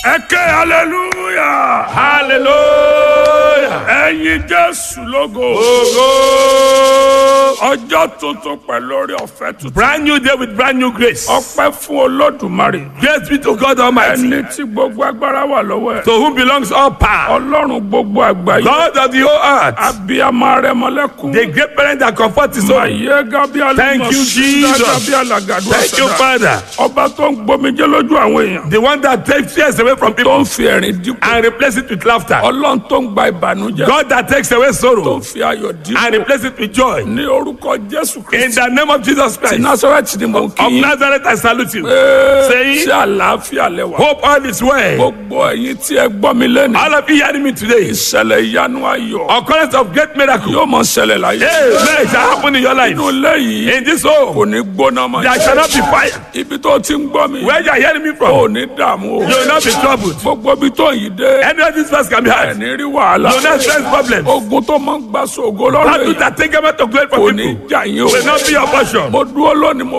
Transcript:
Eke hallelujah. Hallelujah. Ẹyin Jésù lógo. Ogo. Ọjọ́ tuntun pẹ̀lú orí ọ̀fẹ́ tuntun. Brand new day with brand new grace. Ọpẹ́ fún Olódùmarè. Grace be to God Almighty. Ẹni tí gbogbo agbára wà lọ́wọ́ ẹ̀. To whom belongs all power. Ọlọ́run gbogbo àgbáyé. God of the whole earth. Abiyamọ arẹmọlẹ́kùn. The great parent that comforts his own. Maye Gabriel. Thank you, Jesus. Thank you, Father. Ọba tó ń gbomijé lójú àwọn èèyàn. The one that takes fears away from Tó people ń fi ẹ̀rín dínkù. and replace it with laughter. Ọlọ́run tó ń gba ìbànújẹ́. God that takes away Tó sorrow ń fi ayọ̀ dínkù. and replace it with joy. Ní orúkọ Jésù In Kristi. the name of Jesus Ti Christ Násárẹ́tì ni mò ń kí of yín. Nazareth, I salute you. Ṣé àlàáfíà lẹ́wà? Hope all is well. Gbogbo ẹ̀yin tí ẹ gbọ́ mi lẹ́nu. All of you hearing me today. Ìṣẹ̀lẹ̀ ìyanu ayọ̀. Occurrence of great miracle. Yóò mọ ṣẹlẹ̀ láyé. Amen. It shall happen in your life. Inú ilé yìí In this home, kò ní gbóná mọ́. there shall not be fire. Ibi tó ti ń gbọ́ mi. Where you are hearing me Ò from, ní dààmú o. you will not be troubled. Gbogbo ibi tó yìí dé. Anywhere this verse can be heard, Ẹni rí wàhálà. you will not face problems. Ogun tó máa ń gbà sógo lọ́rọ̀ Battle yìí. that take away to glory Kò from ní people jà yín o. will not be your portion. Mo dúró lónìí mo